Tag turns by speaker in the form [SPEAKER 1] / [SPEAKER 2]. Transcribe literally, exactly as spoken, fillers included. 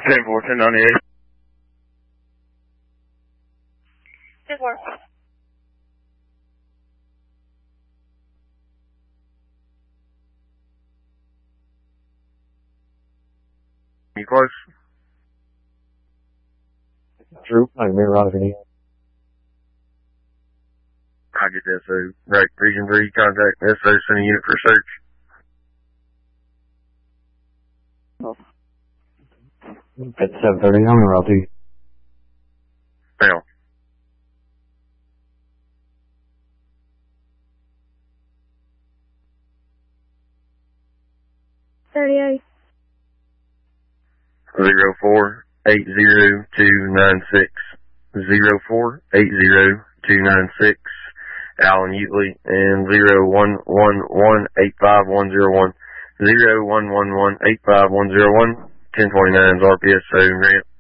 [SPEAKER 1] ten four, ten ninety-eight.
[SPEAKER 2] ten four.
[SPEAKER 1] You close?
[SPEAKER 3] True. I can be around if you need.
[SPEAKER 1] I get that, so, right, Region three, contact S O, send a unit for search.
[SPEAKER 3] At seven thirty, I'm in route two.
[SPEAKER 1] Now.
[SPEAKER 2] thirty-eight.
[SPEAKER 1] Zero four eight zero two nine six. Zero four eight zero two nine six. Alan Utley and zero one one one eight five one zero one. Zero one one one eight five one zero one. ten twenty-nine's R P S O ramp.